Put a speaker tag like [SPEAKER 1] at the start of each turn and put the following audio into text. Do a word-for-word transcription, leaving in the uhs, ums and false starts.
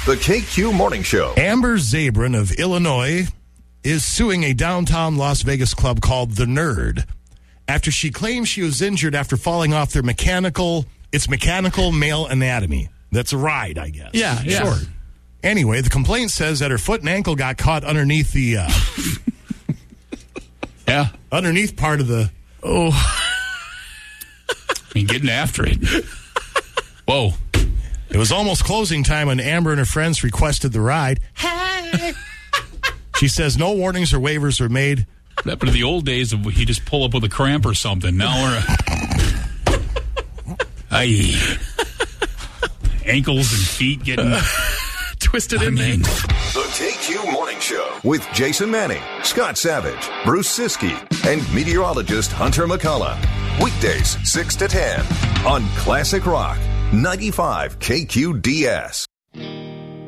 [SPEAKER 1] The K Q Morning Show.
[SPEAKER 2] Amber Zabrin of Illinois is suing a downtown Las Vegas club called The Nerd after she claims she was injured after falling off their mechanical, it's mechanical male anatomy. That's a ride, I guess.
[SPEAKER 3] Yeah, yeah.
[SPEAKER 2] Sure. Anyway, the complaint says that her foot and ankle got caught underneath the, uh,
[SPEAKER 3] yeah,
[SPEAKER 2] underneath part of the,
[SPEAKER 3] oh, I mean, getting after it. Whoa.
[SPEAKER 2] It was almost closing time when Amber and her friends requested the ride. Hey! She says no warnings or waivers were made.
[SPEAKER 3] That but in the old days, he just pull up with a cramp or something. Now we're a... Aye. Ankles and feet getting twisted in there.
[SPEAKER 1] The K Q Morning Show with Jason Manning, Scott Savage, Bruce Siskey, and meteorologist Hunter McCullough. Weekdays six to ten on Classic Rock ninety-five K Q D S.